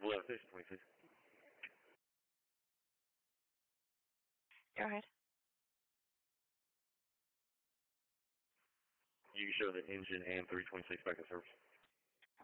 Hello, Station 26. Go ahead. You can show the engine and 326 back in service.